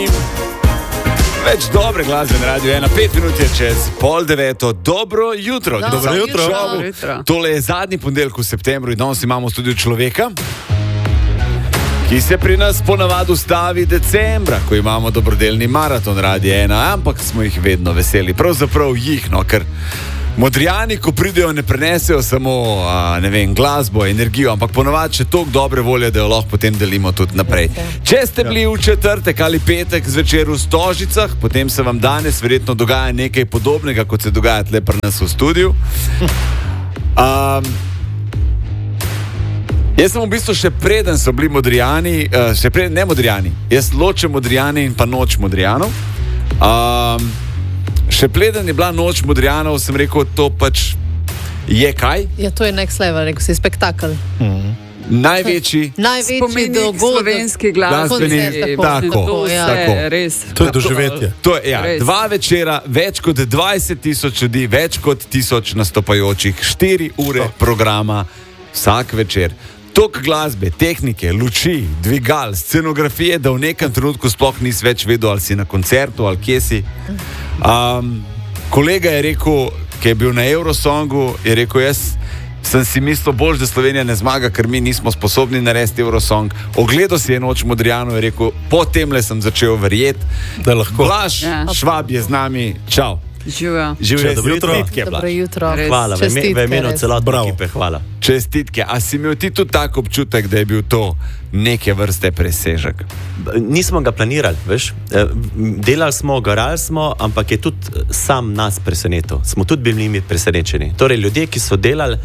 Več dobre glasbe na Radio 1, 5 minut je čez 8:30. Dobro jutro. Dobro jutro. Tole je zadnji ponedeljek v septembru in danes imamo v studiu človeka, ki se pri nas ponavadi ustavi decembra, ko imamo dobrodelni maraton Radio 1, ampak smo jih vedno veseli. Pravzaprav jih, ker Modrijani, ko pridejo, ne prenesejo samo glasbo, energijo, ampak ponavadi še toliko dobre volje, da jo lahko potem delimo tudi naprej. Če ste bili v četrtek ali petek zvečer v Stožicah, potem se vam danes verjetno dogaja nekaj podobnega, kot se dogaja tle pri nas v studiu. Jaz sem v bistvu še preden so bili Modrijani, ne Modrijani, jaz ločem Modrijani in pa noč Modrijanov. Še preden je bila noč Modrijanov, sem rekel, to pač je kaj? Ja, to je next level, rekel si, spektakel. Največji dogodek slovenski glasbeni. Tako. Res. To je doživetje. To je, dva večera, več kot 20,000 ljudi, več kot 1000 nastopajočih, 4 ure programa vsak večer. Tok glasbe, tehnike, luči, dvigal, scenografije, da v nekem trenutku sploh nisi več vedel, ali si na koncertu, ali kje si. Kolega je rekel, ki je bil na Eurosongu, je rekel, jaz sem si mislil bolj, da Slovenija ne zmaga, ker mi nismo sposobni narediti Eurosong. Ogledal si je noč Modrijanov, je rekel, potem le sem začel verjeti, da lahko. Blaž Švab je z nami, čau. Živijo, dobro jutro. Dobro jutro. Hvala, v imenu celotne ekipe, hvala. Čestitke. A si imel ti tudi tak občutek, da je bil to neke vrste presežek? Nismo ga planirali, veš. Delali smo, garali smo, ampak je tudi sam nas presenetil. Smo tudi bili njimi presenečeni. Torej, ljudje, ki so delali,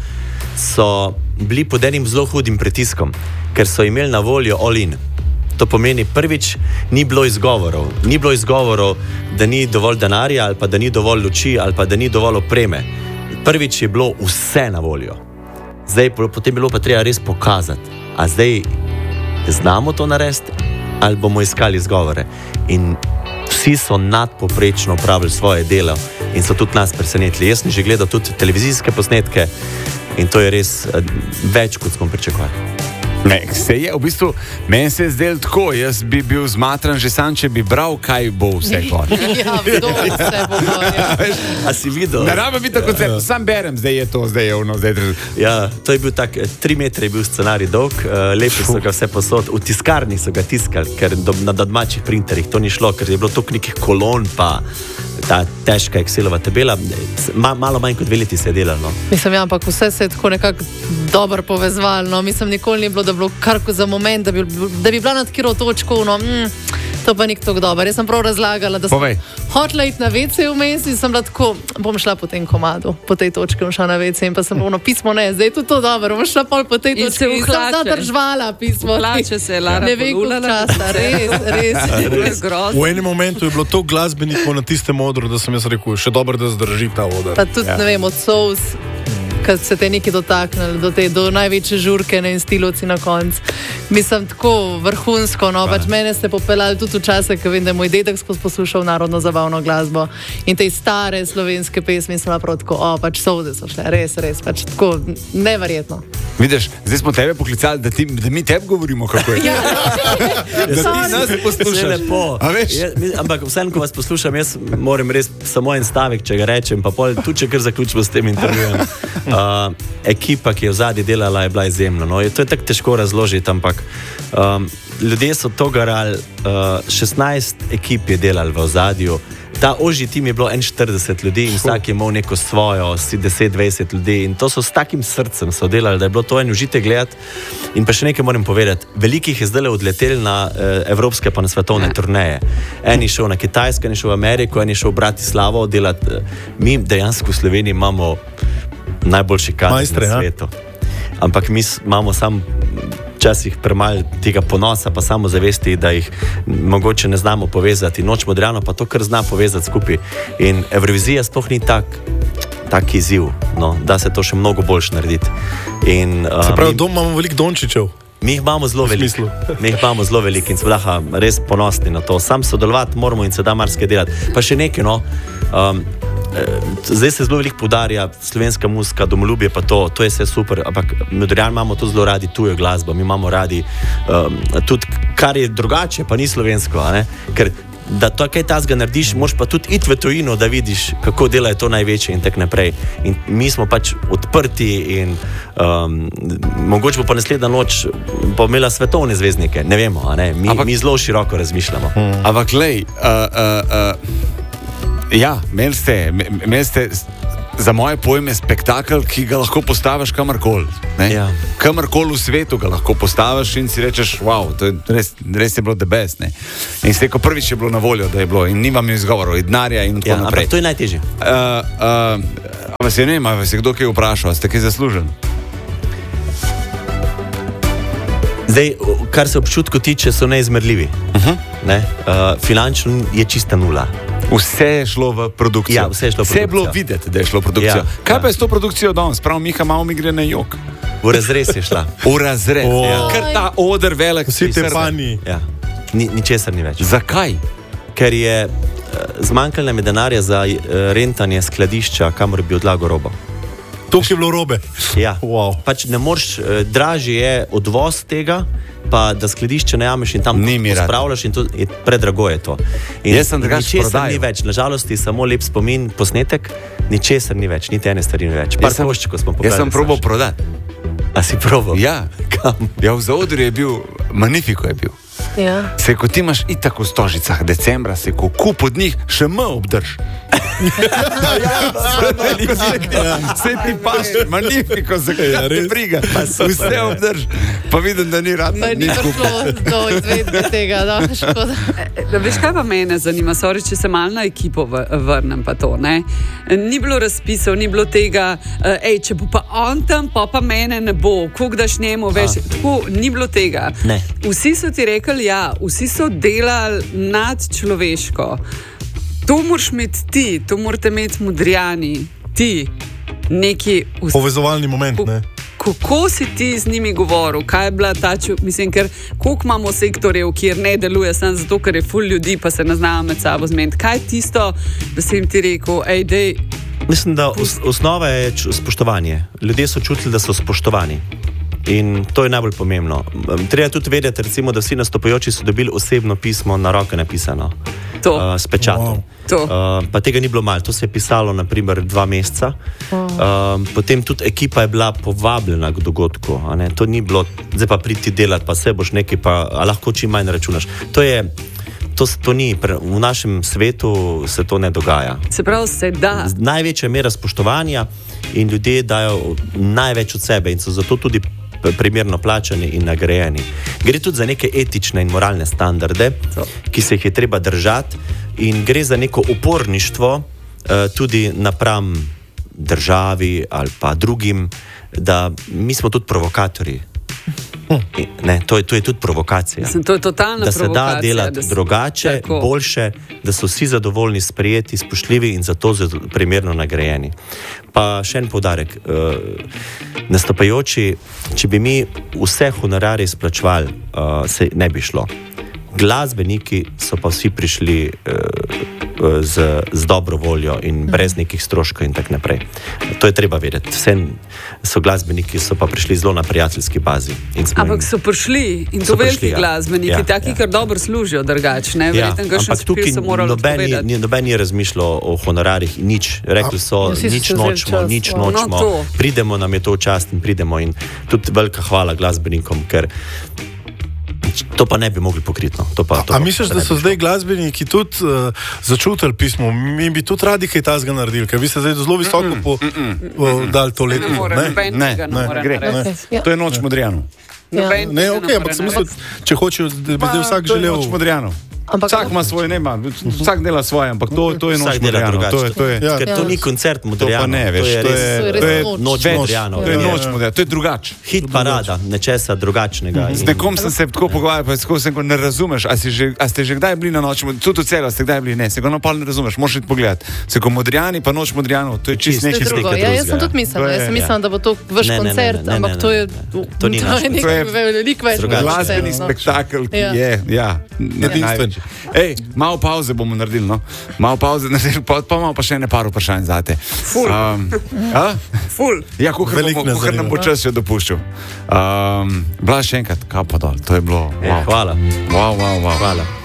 so bili pod enim zelo hudim pritiskom, ker so imeli na voljo all in. To pomeni, prvič, ni bilo izgovorov. Ni bilo izgovorov, da ni dovolj denarja, ali pa da ni dovolj luči, ali pa da ni dovolj opreme. Prvič je bilo vse na voljo. Zdaj, potem bilo pa treba res pokazati. A zdaj znamo to narediti, ali bomo iskali izgovore. In vsi so nadpoprečno opravili svoje delo in so tudi nas presenetili. Jaz sem že gledal tudi televizijske posnetke in to je res več, kot smo pričakovali. V bistvu, meni se je zdelo tako, jaz bi bil zmatran že sam, če bi bral, kaj bo vse gor. Kdo vse bo gor. A si videl? Ne rabim biti tako koncert, sam berem, zdaj je to, zdaj je ono, zdaj je. Ja, to je bil tak, 3 metre je bil scenarij dolg, lepi so ga vse posod, v tiskarni so ga tiskali, ker na domačih printerjih to ni šlo, ker je bilo toliko nekih kolon, pa ta težka Excelova tabela, malo manj kot 2 leti se je delalo. No. Mislim, ampak vse se je tako nekako dobro povezvalo, no. Mislim, nikoli ni bilo, da bi bilo kar za moment, da bi bila nad kiro točko, to pa nik tako dobro. Jaz sem prav razlagala, da sem hotela iti na WC vmes in sem bila tako, bom šla po tem komadu, po tej točki bom šla na WC in pa sem pismo, ne, zdaj je tudi to dobro, bom šla pol po tej točki in sem zadržvala pismo. Hlače se je Lara ne vem, koliko časa, res grozno. V enem momentu je bilo to glasbenikov na tistem odru, da sem jaz rekel, še dobro, da zdrži ta odr. Pa tudi, ne vem, od Souls, kad se te neki dotaknili, do največje žurke in stilovci na koncu. Mislim, tako vrhunsko, no, pač mene ste popeljali tudi v čase, ko vem, da je moj dedek poslušal narodno zabavno glasbo in te stare slovenske pesmi sem prav tako, pač solze so šle, res, pač tako neverjetno. Vidiš, zdaj smo tebe poklicali, da mi tebi govorimo, kako je. Da ti nas poslušaš. Lepo. Ampak vsem, ko vas poslušam, jaz moram res samo en stavek, če ga rečem, pa pol, tudi če kar zaključimo s tem intervjujem. Ekipa, ki je v zadnji delala, je bila izjemna. No? To je tako težko razložiti, ampak ljudje so to garali, 16 ekip je delali v ozadju. Ta ožji tim je bilo 41 ljudi in vsak je imel neko svojo, 10-20 ljudi in to so s takim srcem so delali, da je bilo to en užitek gledati. In pa še nekaj moram povedati, velikih je zdaj odleteli na evropske pa na svetovne turneje. En je šel na Kitajsko, en je šel v Ameriko, en je šel v Bratislavo delati. Mi dejansko v Sloveniji imamo najboljši kader na svetu. Ampak mi imamo sam včasih premalo tega ponosa, pa samo zavesti, da jih mogoče ne znamo povezati. Noč Modrijanov pa to kar zna povezati skupaj. In Evrovizija sploh ni tak izziv, no, da se to še mnogo boljše narediti. Se pravi, doma imamo veliko Dončićev. Mi jih imamo zelo veliko in smo res ponosni na to. Sam sodelovati moramo in se da marsikaj delati. Pa še nekaj, no, zdaj se zelo veliko poudarja slovenska muzika, domoljubje, pa to je vse super, ampak Modrijani imamo to zelo radi tujo glasbo, mi imamo radi tudi, kar je drugače, pa ni slovensko, ker da to kaj tazga narediš, moraš pa tudi iti v tujino, da vidiš, kako delajo to največje in tako naprej. In mi smo pač odprti in mogoče bo pa naslednja noč imela svetovne zvezdnike, ne vemo, a ne? Mi zelo široko razmišljamo. Ampak lej, ja, imeli ste za moje pojme spektakel, ki ga lahko postaviš kamorkoli. Ja. Kamorkoli v svetu ga lahko postaviš in si rečeš, wow, to je res je bilo the best. Ne? In se ko prvič je bilo na voljo, da je bilo in nimam izgovorov, in denarja in tako naprej. Ampak to je najtežje. Vas je vas je kdo kaj vprašal, ste kaj zaslužen? Zdaj, kar se občutku tiče, so neizmerljivi. Ne? Finančno je čista nula. Vse je šlo v produkcijo. Ja, vse je bilo videti, da je šlo v produkcijo. Ja, kaj pa je s to produkcijo danes? Prav Miha malo mi gre na jok. V razrez je šla. V razrez. Ker ta oder velik. Vsi te pani. Ja. Ničesar ni več. Zakaj? Ker je zmanjkalo nam je denarja za rentanje skladišča, kamor bi odlagal robo. To je bilo robe. Ja. Wow. Pač ne moreš, dražje je odvoz tega, pa da skladišče najameš in tam spravljaš in to je predrago je to. In jaz sem drugače prodajal. Ni več, nažalost je samo lep spomin, posnetek, ničesar ni več, niti ene stvari ni več. Jaz sem probal prodati. A si probal? Ja. Kam? Ja, v Zaodrju je bil, Magnifico je bil. Ja. Se ko ti imaš itak v Stožicah decembra, se ko kup od njih še obdrž. Se ti paš, Magnifico, zakaj te briga. Vse obdrž. Pa vidim, da ni rad. Ni prišlo do izvedbe tega, da škoda. Veš, kaj pa mene zanima, sorry, če se malo na ekipo vrnem pa to, ne? Ni bilo razpisov, ni bilo tega, če bo pa on tam, pa mene ne bo, koliko daš njemu, veš, tako, ni bilo tega. Ne. Vsi so ti rekli, ja, vsi so delali nadčloveško. To moraš imeti ti, to morate imeti Modrijani, ti, neki... Povezovalni moment, ne? Kako si ti z njimi govoril, kaj je bila ta mislim, ker koliko imamo sektorjev, kjer ne deluje samo zato, ker je ful ljudi, pa se ne znajo med sabo zmeniti. Kaj je tisto, da si jim ti rekel, dej... Mislim, da osnova je spoštovanje. Ljudje so čutili, da so spoštovani. In to je najbolj pomembno. Treba tudi vedeti, recimo, da vsi nastopajoči so dobili osebno pismo na roke napisano. S pečatom. Pa tega ni bilo malo. To se je pisalo naprimer 2 meseca. Potem tudi ekipa je bila povabljena k dogodku. To ni bilo, zdaj pa priti delati, pa se boš nekaj, pa lahko čim manj računaš. To ni, v našem svetu se to ne dogaja. Se pravi, se da. Največja mera spoštovanja in ljudje dajo največ od sebe in so zato tudi primerno plačani in nagrajeni. Gre tudi za neke etične in moralne standarde, ki se jih je treba držati, in gre za neko uporništvo tudi napram državi ali pa drugim, da mi smo tudi provokatorji. Ne, to je tudi provokacija. To je totalna da se provokacija. Da delati drugače, tako. Boljše, da so vsi zadovoljni, sprejeti, spoštljivi in zato primerno nagrajeni. Pa še en poudarek. Nastopajoči, če bi mi vse honorarje izplačevali, se ne bi šlo. Glasbeniki so pa vsi prišli z dobro voljo in brez nekih stroškov in tak naprej. To je treba vedeti. Vse so glasbeniki, so pa prišli zelo na prijateljski bazi. Ampak so prišli in to veliki glasbeniki, taki, kar dobro služijo drugačne. Ampak tukaj noben ni razmišljal o honorarjih in nič. Rekli so, nič nočemo. Pridemo, nam je to v čast in pridemo. In tudi velika hvala glasbenikom, ker to pa ne bi mogli pokriti. A misliš, da so zdaj glasbeniki tudi začutili pismo? Mi bi tudi radi kaj tazga naredili, ker vi ste zdaj zelo visoko dali to leto. Ne, gre. To je noč Modrijanov. Ne, ampak sem mislil, če hočejo, da bi zdaj vsak želel... To je noč Modrijanov. Vsak ima svoje, vsak dela svoje, ampak to je noč Modrijanov. Ker to ni koncert Modrijanov. To pa ne, veš, to je noč Modrijanov. To je noč Modrijanov, to je drugače. Hit parada, nečesa drugačnega. Z nekom sem se tako pogovarjal, pa tako sem, ne razumeš, a ste že kdaj bili na noč, tudi v celo ste kdaj bili, ne, se ga napol ne razumeš, moraš iti pogledati. Se ko Modrijani pa noč Modrijanov, to je čist nekaj drugo. Jaz sem tudi mislila, da bo to vaš koncert, ampak to je nekaj veliko več. Glasbeni spektakel, ki je, ja, edinstven. Ej, malo pauze bomo naredili, no? Malo pauze naredili, pa imamo pa še ene par vprašanj zate. Ful. Ful. Ja, kuhar nam bo čas še dopuščal. Bila še enkrat, kaj pa dol, to je bilo. Hvala. Wow. Hvala.